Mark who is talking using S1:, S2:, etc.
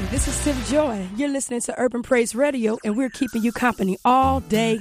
S1: this is Tiff Joy. You're listening to Urban Praise Radio, and we're keeping you company all day